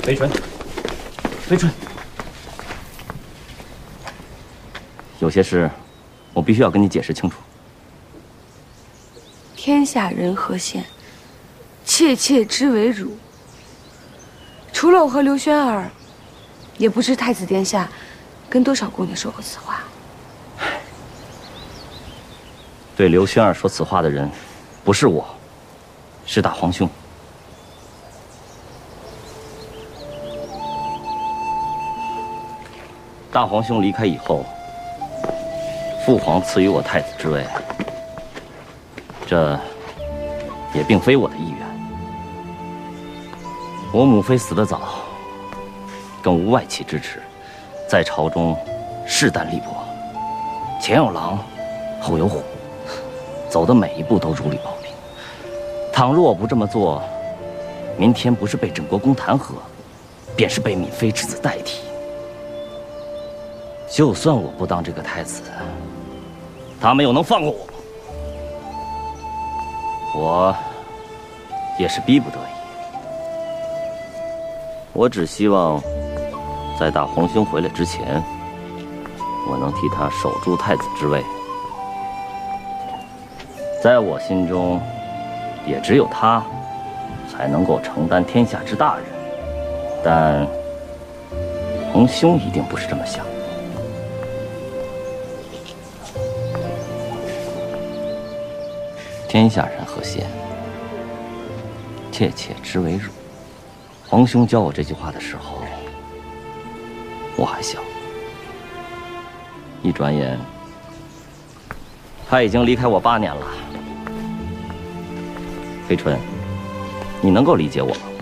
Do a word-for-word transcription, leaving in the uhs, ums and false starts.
飞春，飞春，有些事我必须要跟你解释清楚。 天下人何羡，妾妾之为辱。除了我和刘轩儿，也不知太子殿下跟多少姑娘说过此话。 对刘轩儿说此话的人，不是我，是大皇兄。大皇兄离开以后，父皇赐予我太子之位，这也并非我的意愿。我母妃死得早，更无外戚支持，在朝中势单力薄，前有狼，后有虎，走的每一步都如履薄冰。倘若我不这么做，明天不是被镇国公弹劾，便是被闵妃之子代替。就算我不当这个太子，他们又能放过我吗？我也是逼不得已。我只希望，在大皇兄回来之前，我能替他守住太子之位。在我心中，也只有他，才能够承担天下之大任。但皇兄一定不是这么想。天下人何羡，妾妾之为辱。皇兄教我这句话的时候，我还小。一转眼，他已经离开我八年了。飞春，你能够理解我吗？